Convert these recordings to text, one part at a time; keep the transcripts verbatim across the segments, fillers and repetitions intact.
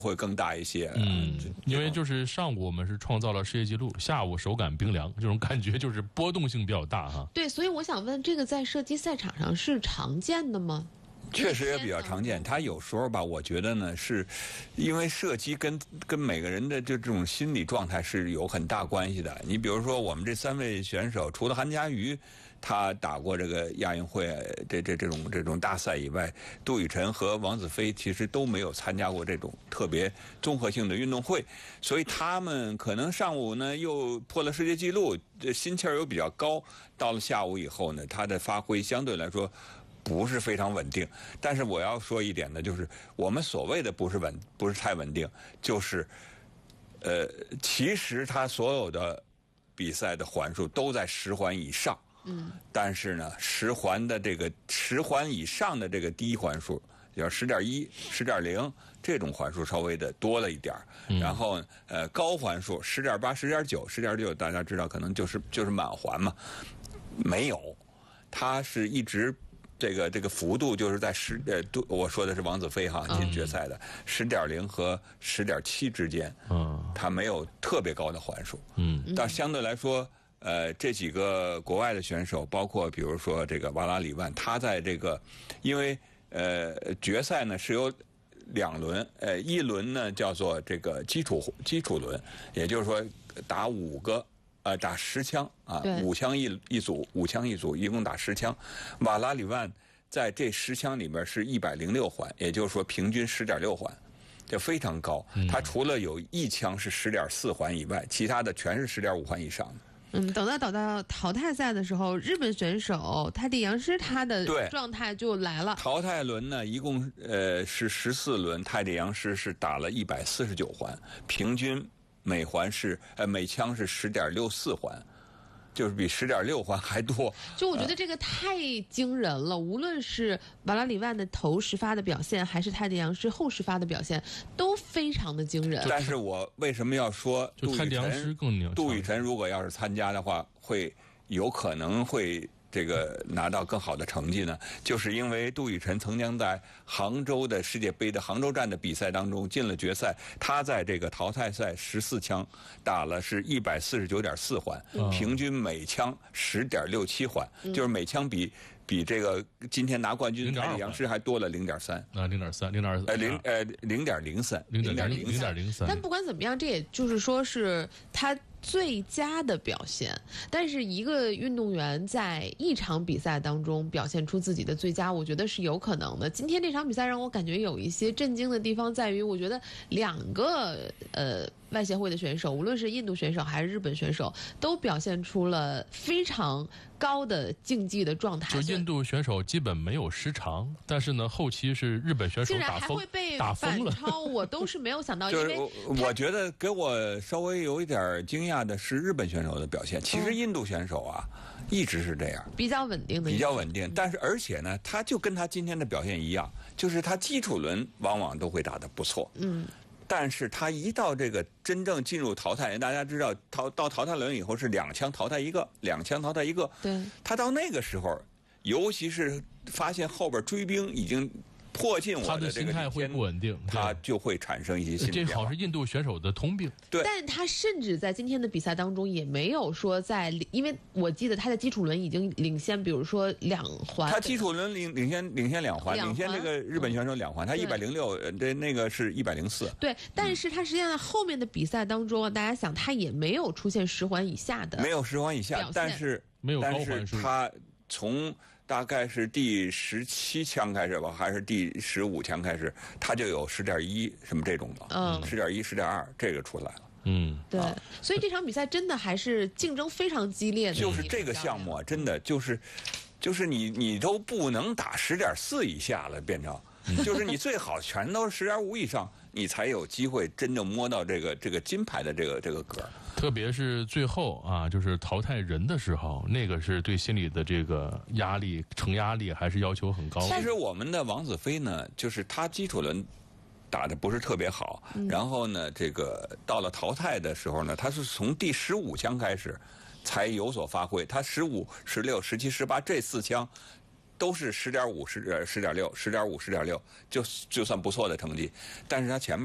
会更大一些。 嗯，因为就是上午我们是创造了世界纪录，下午手感冰凉，这种感觉就是波动性比较大哈。 对，所以我想问，这个在射击赛场上是常见的吗？ 确实也比较常见，它有时候吧，我觉得呢，是因为射击跟跟每个人的就这种心理状态是有很大关系的。你比如说，我们这三位选手，除了韩家瑜他打过这个亚运会这这这种这种大赛以外，杜雨辰和王子飞其实都没有参加过这种特别综合性的运动会，所以他们可能上午呢又破了世界纪录，这心气儿又比较高，到了下午以后呢，他的发挥相对来说不是非常稳定。但是我要说一点呢，就是我们所谓的不是稳，不是太稳定，就是呃，其实他所有的比赛的环数都在十环以上。嗯，但是呢，十环的这个十环以上的这个低环数，叫十点一、十点零这种环数稍微的多了一点儿。嗯、然后呃，高环数十点八、十点九、十点九，大家知道可能就是就是满环嘛，没有，它是一直。这个这个幅度就是在十呃，我说的是王子飞哈进决赛的十点零和十点七之间，嗯，它没有特别高的环数，嗯，但相对来说，呃，这几个国外的选手，包括比如说这个瓦拉里万，他在这个，因为呃决赛呢是有两轮，呃一轮呢叫做这个基础基础轮，也就是说打五个。呃，打十枪啊，五枪一一组，五枪一组，一共打十枪。瓦拉里万在这十枪里面是一百零六环，也就是说平均十点六环，这非常高。嗯、他除了有一枪是十点四环以外，其他的全是十点五环以上的。 嗯，等到等到淘汰赛的时候，日本选手泰迪杨师他的状态就来了。 淘汰轮呢，一共呃是十四轮，泰迪杨师是打了一百四十九环，平均。每环是呃每枪是十点六四环，就是比十点六环还多。 就我觉得这个太惊人了，呃、无论是瓦拉里万的头十发的表现，还是泰迪杨师后十发的表现，都非常的惊人。 但是我为什么要说杜雨辰？杜雨辰如果要是参加的话，会有可能会。这个拿到更好的成绩呢，就是因为杜雨辰曾经在杭州的世界杯的杭州站的比赛当中进了决赛，他在这个淘汰赛十四枪打了是一百四十九点四环，嗯、平均每枪十点六七环，嗯、就是每枪比比这个今天拿冠军的泰迪杨师还多了零点三啊，零点三，零点呃零呃零点零三， 零点零零点零三。 但不管怎么样，这也就是说是他。最佳的表现，但是一个运动员在一场比赛当中表现出自己的最佳，我觉得是有可能的。今天这场比赛让我感觉有一些震惊的地方在于，我觉得两个呃外协会的选手，无论是印度选手还是日本选手，都表现出了非常高的竞技的状态。 就印度选手基本没有失常，但是呢，后期是日本选手打疯， 竟然还会被打疯了。 反超，我都是没有想到，因为我觉得给我稍微有一点惊讶的是日本选手的表现。其实印度选手啊，嗯、一直是这样， 比较稳定的， 比较稳定。但是而且呢，他就跟他今天的表现一样，就是他基础轮往往都会打得不错。嗯。但是他一到这个真正进入淘汰，大家知道淘到淘汰轮以后是两枪淘汰一个，两枪淘汰一个。 对。 他到那个时候，尤其是发现后边追兵已经迫近我的这个他的心态会不稳定， 他就会产生一些心理变化。 这好是印度选手的通病。 对。 但他甚至在今天的比赛当中也没有说在，因为我记得他的基础轮已经领先，比如说两环。 他基础轮领领先领先两环，领先这个日本选手两环，他一百零六，这那个是一百零四。 对，但是他实际上在后面的比赛当中，大家想他也没有出现十环以下的， 没有十环以下，但是没有高环数， 但是他从大概是第十七枪开始吧，还是第十五枪开始，他就有十点一什么这种的，嗯，十点一、十点二这个出来了。 嗯， 对，啊、所以这场比赛真的还是竞争非常激烈的。 就是这个项目啊，真的就是，就是你你都不能打十点四以下了，变成。就是你最好全都是十点五以上，你才有机会真正摸到这个这个金牌的这个这个格。 特别是最后啊，就是淘汰人的时候，那个是对心理的这个压力、承压力还是要求很高。 其实我们的王子飞呢，就是他基础轮打得不是特别好，嗯、然后呢，这个到了淘汰的时候呢，他是从第十五枪开始才有所发挥。他十五、十六、十七、十八这四枪。都是十点五、十呃十点六、十点五、十点六，就就算不错的成绩。但是他前面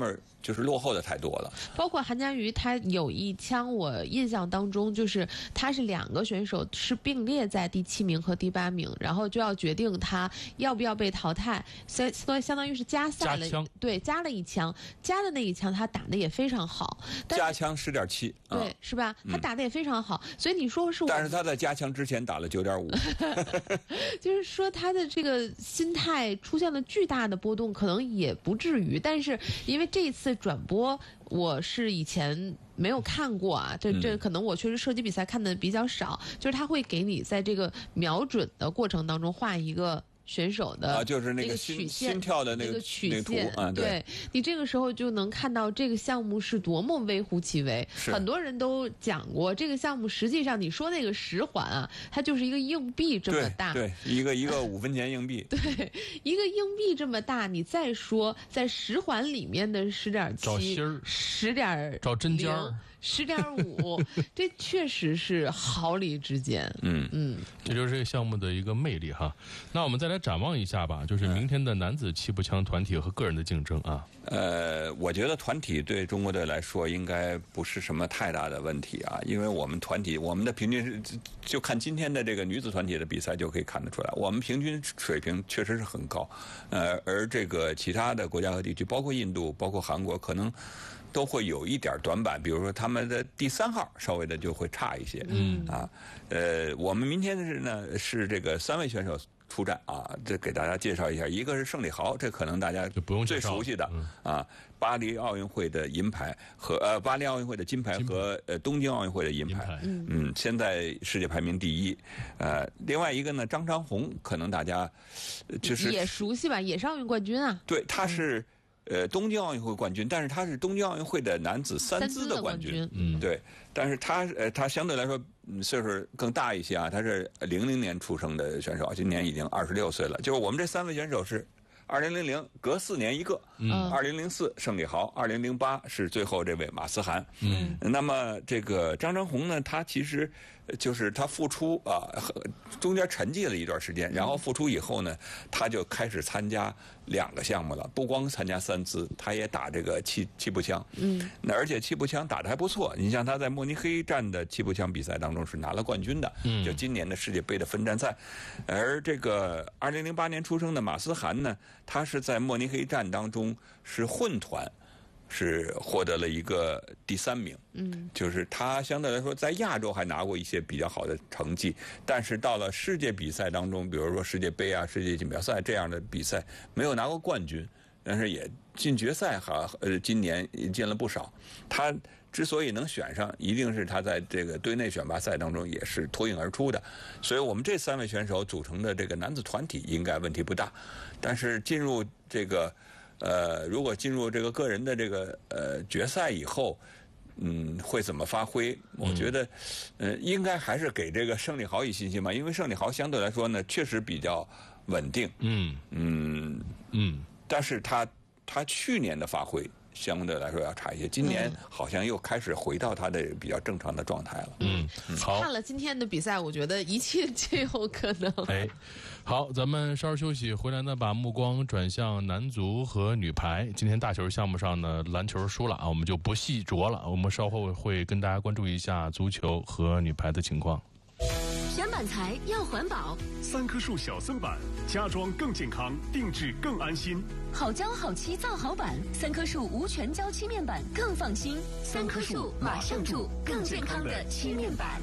就是落后的太多了。 包括韩佳瑜，他有一枪，我印象当中就是他是两个选手是并列在第七名和第八名，然后就要决定他要不要被淘汰，所以所以相当于是加赛了，对，加了一枪，加的那一枪他打的也非常好， 加枪十点七， 对，嗯、是吧？他打的也非常好，嗯、所以你说是我， 但是他在加枪之前打了九点五， 就是说他的这个心态出现了巨大的波动，可能也不至于，但是因为这一次转播。我是以前没有看过啊，这这可能我确实射击比赛看的比较少，嗯、就是他会给你在这个瞄准的过程当中画一个选手的啊，就是那个曲线， 心跳的那个曲线啊，对， 对你这个时候就能看到这个项目是多么微乎其微。很多人都讲过，这个项目实际上你说那个十环啊，它就是一个硬币这么大， 对，对一个一个五分钱硬币， 对，一个硬币这么大，你再说在十环里面的十点七，十点找针尖儿。 十点五，这确实是毫厘之间。 嗯嗯， 这就是这个项目的一个魅力哈。那我们再来展望一下吧，就是明天的男子气步枪团体和个人的竞争啊。 呃，我觉得团体对中国队来说应该不是什么太大的问题啊，因为我们团体我们的平均是就看今天的这个女子团体的比赛就可以看得出来，我们平均水平确实是很高。呃，而这个其他的国家和地区，包括印度、包括韩国，可能。都会有一点短板，比如说他们的第三号稍微的就会差一些， 嗯啊，呃，我们明天是呢是这个三位选手出战啊，这给大家介绍一下，一个是胜利豪，这可能大家最熟悉的啊，巴黎奥运会的银牌和呃巴黎奥运会的金牌和呃东京奥运会的银牌，嗯，现在世界排名第一，呃，另外一个呢张长虹，可能大家就是也熟悉吧，也是奥运冠军啊， 对，他是。呃，东京奥运会冠军，但是他是东京奥运会的男子三姿的冠军， 嗯， 对，但是他呃，他相对来说岁数更大一些啊，他是零零年出生的选手，今年已经二十六岁了。就是我们这三位选手是二零零零，隔四年一个，嗯，二零零四胜利豪，二零零八是最后这位马思涵， 嗯， 那么这个张长虹呢，他其实就是他复出啊，中间沉寂了一段时间，然后复出以后呢，他就开始参加两个项目了，不光参加三姿，他也打这个气气步枪， 嗯， 那而且气步枪打得还不错。你像他在慕尼黑站的气步枪比赛当中是拿了冠军的， 嗯， 就今年的世界杯的分站赛。而这个二零零八年出生的马思涵呢，他是在慕尼黑站当中是混团。是获得了一个第三名， 嗯， 就是他相对来说在亚洲还拿过一些比较好的成绩，但是到了世界比赛当中，比如说世界杯啊、世界锦标赛这样的比赛，没有拿过冠军，但是也进决赛哈，呃，今年也进了不少。他之所以能选上，一定是他在这个队内选拔赛当中也是脱颖而出的，所以我们这三位选手组成的这个男子团体应该问题不大，但是进入这个。呃，如果进入这个个人的这个呃决赛以后，嗯，会怎么发挥？我觉得，呃，应该还是给这个胜利豪以信心吧，因为胜利豪相对来说呢，确实比较稳定。 嗯嗯嗯， 但是他他去年的发挥相对来说要差一些，今年好像又开始回到他的比较正常的状态了。 嗯，好。 看了今天的比赛，我觉得一切皆有可能。 哎。好，咱们稍事休息，回来呢，把目光转向男足和女排。今天大球项目上呢，篮球输了啊，我们就不细琢了。我们稍后会跟大家关注一下足球和女排的情况。 选板材要环保， 三棵树小森板，家装更健康，定制更安心。 好胶好漆造好板，三棵树无全胶漆面板更放心。三棵树马上住更健康的漆面板。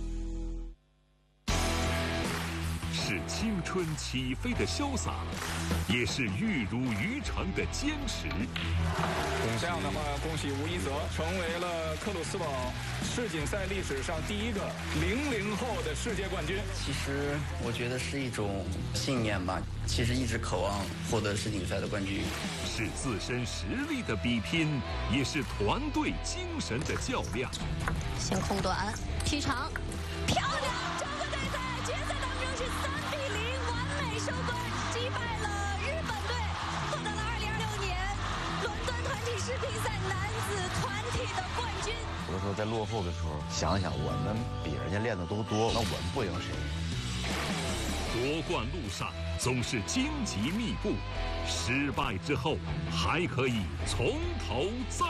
是青春起飞的潇洒，也是玉汝于成的坚持。 这样的话，恭喜吴一泽成为了克鲁斯堡世锦赛历史上第一个零零后的世界冠军。 其实我觉得是一种信念吧，其实一直渴望获得世锦赛的冠军。 是自身实力的比拼，也是团队精神的较量。 先控短，踢长，漂亮！中国队在决赛当中是三比零完美收官，击败了日本队，获得了二零二六年伦敦团体世乒赛男子团体的冠军。 有的时候在落后的时候，想想我们比人家练的都多，那我们不赢谁？ 夺冠路上总是荆棘密布， 失败之后还可以从头再